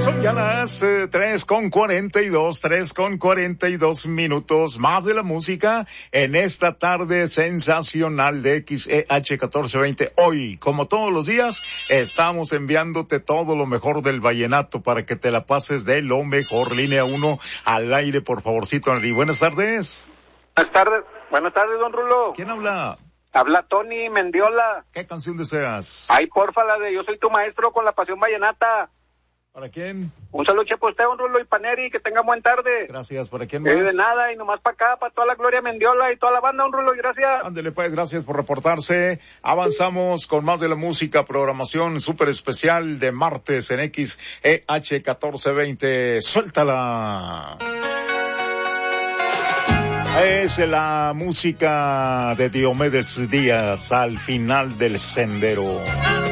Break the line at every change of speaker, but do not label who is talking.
Son ya las 3:42 minutos, más de la música en esta tarde sensacional de XEH 1420. Hoy, como todos los días, estamos enviándote todo lo mejor del vallenato para que te la pases de lo mejor. Línea 1 al aire, por favorcito, Henry. Buenas tardes.
Buenas tardes, don Rulo.
¿Quién habla?
Habla Tony Mendiola.
¿Qué canción deseas?
Ay, porfa, la de Yo Soy Tu Maestro con la Pasión Vallenata.
¿Para quién?
Un saludo para usted, don Rulo y Paneri, que tengan buena tarde.
Gracias. ¿Para quién más?
De nada, y nomás para acá, para toda la Gloria Mendiola y toda la banda, don Rulo, y gracias.
Ándele pues, gracias por reportarse. Avanzamos con más de la música, programación súper especial de martes en XEH 1420. Suéltala. Es la música de Diomedes Díaz, Al Final del Sendero.